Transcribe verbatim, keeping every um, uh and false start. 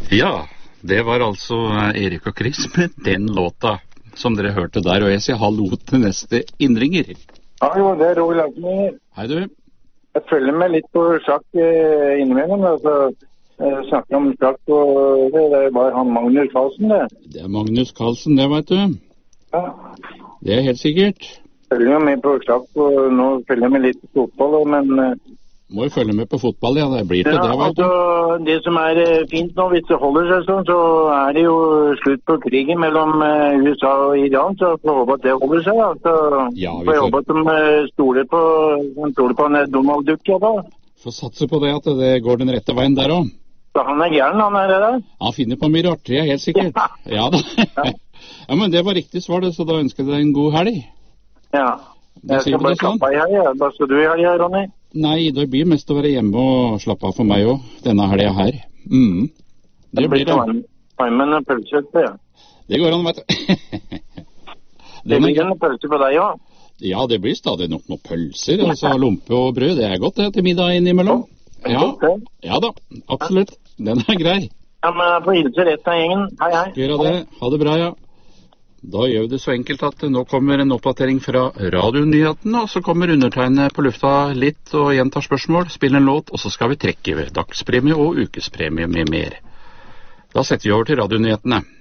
Ja, det var altså Erik og Chris med den låta som dere hørte der, og jeg sier hallo til neste innringer. Hallo, det er Roger Lagsmyr. Hei du. Jeg følger med litt på sjakk eh, innimellom, altså eh, snakker om sjakk, og det, det er bare han Magnus Carlsen, det. Det er Magnus Carlsen, det vet du. Ja. Det er helt sikkert. Følger jo med på sjakk, og nå følger jeg med litt på fotball, men... Eh, Må jo følge med på fotball, ja, det blir til ja, det, vet du. Altså, det som er eh, fint nå, hvis det holder seg sånn, så er det jo slutt på krigen mellom eh, U S A og Iran, så får jeg håpe at det holder seg, da. Så Ja, vi får jeg får- håpe at de eh, stoler på, de stoler på en eh, Donald Duck, ja da. Får satse på det at det går den rette veien der også. Så han er gæren, han er det der. Han finner på mye rart, det er helt sikkert. Ja da. Ja, men det var riktig svar det, så da ønsker jeg deg en god helg. Ja. Da Jeg sier skal vi bare det sånn. slappe av i helg, ja. Hva skal du i helg, ja, Ronny? Nei, det blir mest å være hjemme og slappe av for meg også, denne helga her. Mm. Det blir det. Varmen en pølse på, ja. Det går an, vet du. Det Den er- blir en pølse på deg, ja. Ja, det blir stadig nok noen pølser, altså lompe og brød. Det er godt det til middag innimellom. Ja, ja da, absolutt. Den er grei. Ja, men jeg får hilse resten av gjengen. Hei, hei. Skal gjøre det. Ha det bra, ja. Da gjør vi det så enkelt at nå kommer en oppdatering fra radionyhetene, og så kommer undertegnet på lufta litt og gjentar spørsmål, spiller en låt, og så skal vi trekke dagspremie og ukespremie med mer. Da setter vi over til radionyhetene.